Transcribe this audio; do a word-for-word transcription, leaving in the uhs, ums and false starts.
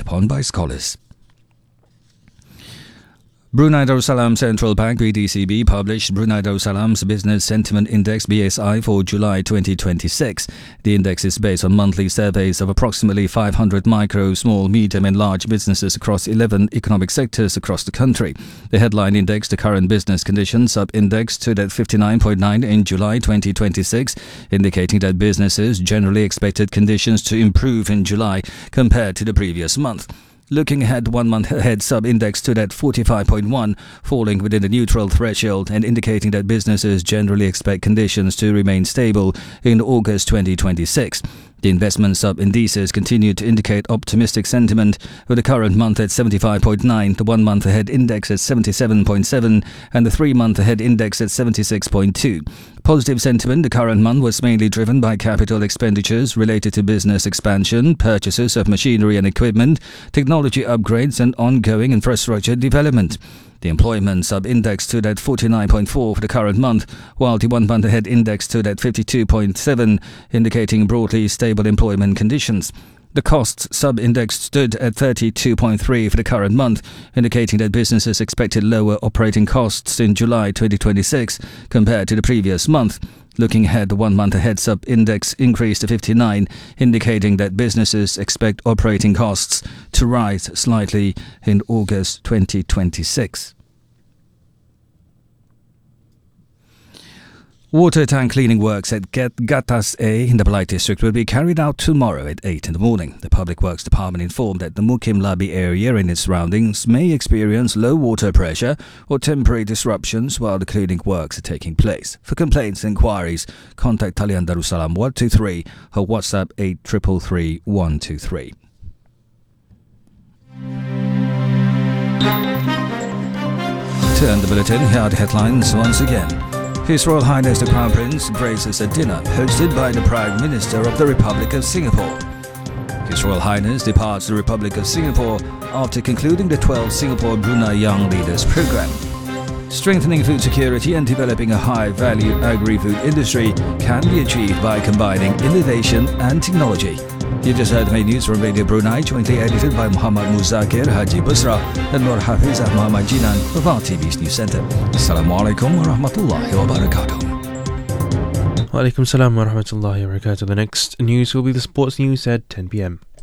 upon by scholars. Brunei Darussalam Central Bank B D C B published Brunei Darussalam's Business Sentiment Index B S I for July twenty twenty-six. The index is based on monthly surveys of approximately five hundred micro, small, medium and large businesses across eleven economic sectors across the country. The headline index, the current business conditions sub-index, stood at fifty-nine point nine in July twenty twenty-six, indicating that businesses generally expected conditions to improve in July compared to the previous month. Looking ahead, one month ahead sub-index stood at forty-five point one, falling within the neutral threshold and indicating that businesses generally expect conditions to remain stable in August twenty twenty-six. The investment sub-indices continue to indicate optimistic sentiment, with the current month at seventy-five point nine, the one-month ahead index at seventy-seven point seven and the three-month ahead index at seventy-six point two. Positive sentiment the current month was mainly driven by capital expenditures related to business expansion, purchases of machinery and equipment, technology upgrades and ongoing infrastructure development. The employment sub-index stood at forty-nine point four for the current month, while the one-month ahead index stood at fifty-two point seven, indicating broadly stable employment conditions. The costs sub-index stood at thirty-two point three for the current month, indicating that businesses expected lower operating costs in July twenty twenty-six compared to the previous month. Looking ahead, the one-month ahead sub-index increased to fifty-nine, indicating that businesses expect operating costs to rise slightly in August twenty twenty-six. Water tank cleaning works at Gatas A in the Balai district will be carried out tomorrow at eight in the morning. The Public Works Department informed that the Mukim Labi area and its surroundings may experience low water pressure or temporary disruptions while the cleaning works are taking place. For complaints and inquiries, contact Talian Darussalam one two three or WhatsApp eight three three three one two three. Turn the bulletin, here are the headlines once again. His Royal Highness the Crown Prince graces a dinner hosted by the Prime Minister of the Republic of Singapore. His Royal Highness departs the Republic of Singapore after concluding the twelfth Singapore-Brunei Young Leaders Programme. Strengthening food security and developing a high-value agri-food industry can be achieved by combining innovation and technology. You just heard the main news from Radio Brunei, jointly edited by Muhammad Muzakir, Haji Busra and Nur Hafizah Muhammad Jinan of R T V's News Centre. Assalamualaikum warahmatullahi wabarakatuh. Wa alaikum salam wa rahmatullahi wa barakatuh. The next news will be the sports news at ten p m.